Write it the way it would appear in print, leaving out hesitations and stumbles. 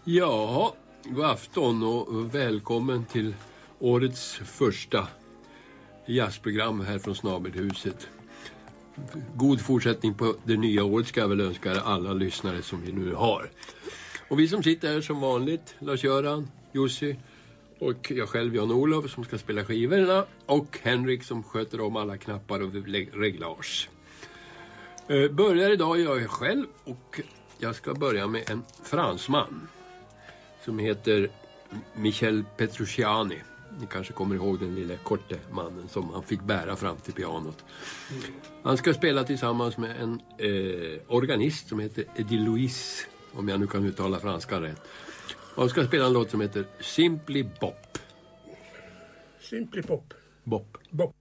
Ja, god afton och välkommen till årets första jazzprogram här från Snabelhuset. God fortsättning på det nya året ska jag väl önska alla lyssnare som vi nu har. Och vi som sitter här som vanligt, Lars-Göran, Jussi och jag själv, Jan-Olof, som ska spela skivorna, och Henrik som sköter om alla knappar och reglage. Börjar idag jag själv, och jag ska börja med en fransman som heter Michel Petrucciani. Ni kanske kommer ihåg den lilla korte mannen som han fick bära fram till pianot. Han ska spela tillsammans med en organist som heter Eddie Louis, om jag nu kan uttala franska rätt. Och han ska spela en låt som heter Simply Bop. Simply Pop. Bop. Bop.